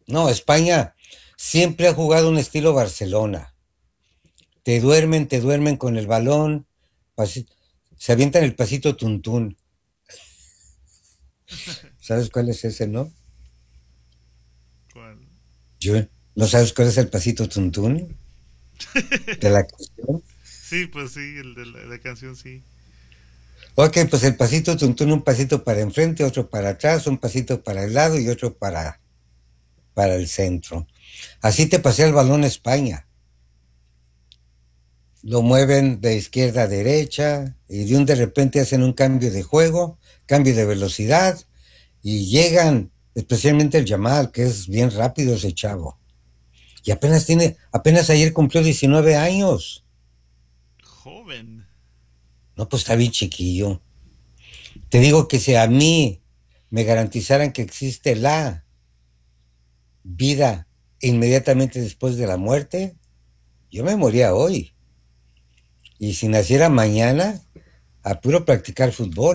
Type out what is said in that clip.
No, España siempre ha jugado un estilo Barcelona. Te duermen con el balón, pasi- se avientan el pasito tuntún. ¿Sabes cuál es ese, no? ¿Cuál? Yo, ¿no sabes cuál es el pasito tuntún de la canción? Sí, pues sí, el de la canción sí. Ok, pues el pasito tuntún, un pasito para enfrente, otro para atrás, un pasito para el lado y otro para el centro. Así te pasea el balón España. Lo mueven de izquierda a derecha y de repente hacen un cambio de juego, cambio de velocidad y llegan, especialmente el Yamal, que es bien rápido ese chavo. Y apenas ayer cumplió 19 años. Joven. No, pues está bien chiquillo. Te digo que si a mí me garantizaran que existe la vida inmediatamente después de la muerte, yo me moría hoy. Y si naciera mañana, a puro practicar fútbol.